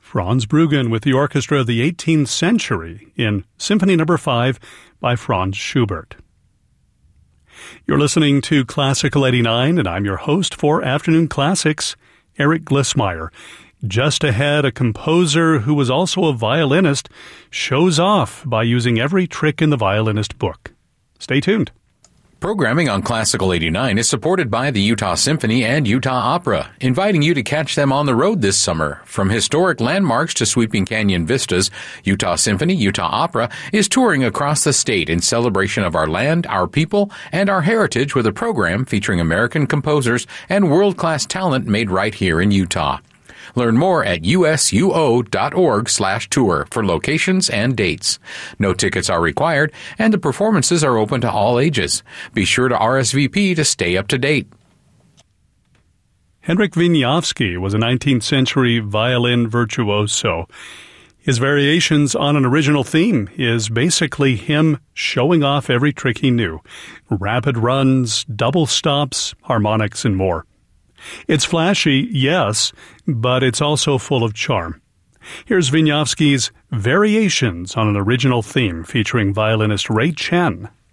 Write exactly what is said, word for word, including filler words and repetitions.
Franz Bruggen with the orchestra of the eighteenth century in Symphony Number five by Franz Schubert. You're listening to Classical eighty-nine, and I'm your host for Afternoon Classics, Eric Glissmeyer. Just ahead, a composer who was also a violinist shows off by using every trick in the violinist book. Stay tuned. Programming on Classical eighty-nine is supported by the Utah Symphony and Utah Opera, inviting you to catch them on the road this summer. From historic landmarks to sweeping canyon vistas, Utah Symphony, Utah Opera is touring across the state in celebration of our land, our people, and our heritage with a program featuring American composers and world-class talent made right here in Utah. Learn more at usuo.org slash tour for locations and dates. No tickets are required, and the performances are open to all ages. Be sure to R S V P to stay up to date. Henryk Wieniawski was a nineteenth century violin virtuoso. His variations on an original theme is basically him showing off every trick he knew. Rapid runs, double stops, harmonics, and more. It's flashy, yes, but it's also full of charm. Here's Wieniawski's Variations on an Original Theme featuring violinist Ray Chen.